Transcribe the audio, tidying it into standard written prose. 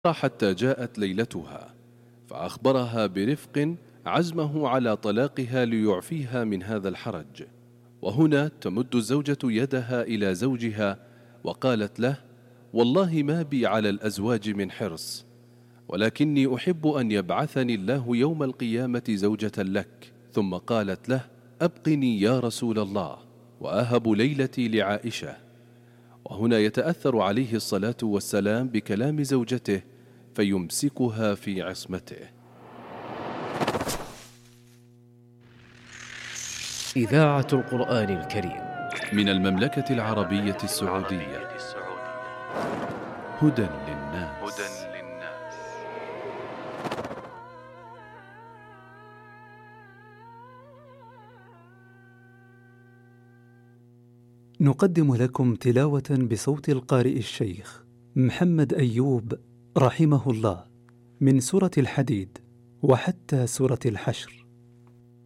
حتى جاءت ليلتها، فأخبرها برفق عزمه على طلاقها ليعفيها من هذا الحرج. وهنا تمد الزوجة يدها إلى زوجها وقالت له: والله ما بي على الأزواج من حرص، ولكني أحب أن يبعثني الله يوم القيامة زوجة لك. ثم قالت له: أبقني يا رسول الله، وأهب ليلتي لعائشة. وهنا يتأثر عليه الصلاة والسلام بكلام زوجته فيمسكها في عصمته. إذاعة القرآن الكريم من المملكة العربية السعودية. هدى للناس. نقدم لكم تلاوة بصوت القارئ الشيخ محمد أيوب رحمه الله من سورة الحديد وحتى سورة الحشر.